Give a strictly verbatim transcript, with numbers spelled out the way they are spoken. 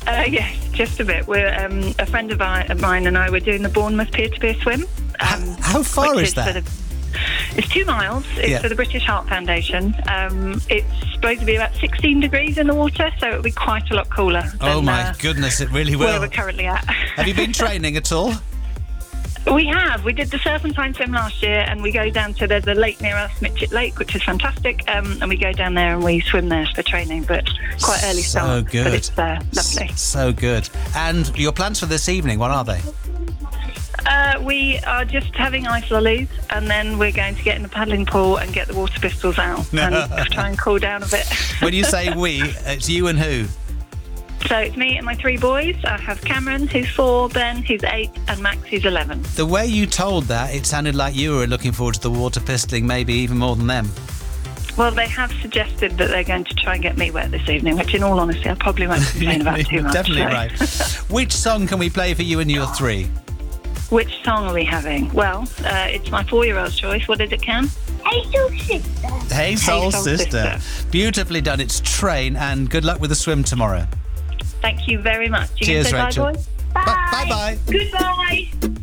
Uh, yes, just a bit. We're um, a friend of, I, of mine and I were doing the Bournemouth peer-to-peer swim. Um, how, how far which is that? For the, it's two miles. It's Yeah. for the British Heart Foundation. Um, it's supposed to be about sixteen degrees in the water, so it'll be quite a lot cooler. Oh than, my uh, goodness, it really where will. we're currently at. Have you been training at all? We have. We did the serpentine swim last year, and we go down to, there's a lake near us, Mitchett Lake, which is fantastic, um, and we go down there and we swim there for training, but quite early So start. good. But it's uh, lovely. S- So good. And your plans for this evening, what are they? Uh, we are just having ice lollies, and then we're going to get in the paddling pool and get the water pistols out and try and cool down a bit. When you say we, it's you and who? So it's me and my three boys. I have Cameron, who's four, Ben, who's eight, and Max, who's eleven. The way you told that, it sounded like you were looking forward to the water pistoling maybe even more than them. Well, they have suggested that they're going to try and get me wet this evening, which in all honesty I probably won't complain about too You're much. definitely so. right. Which song can we play for you and your three? Which song are we having? Well, uh, it's my four-year-old's choice. What is it, Cam? Hey, Soul Sister. Hey Soul, Soul Sister. Sister. Beautifully done. It's Train, and good luck with the swim tomorrow. Thank you very much. You Cheers, can say Rachel. bye, boys? Bye. Bye bye. Goodbye.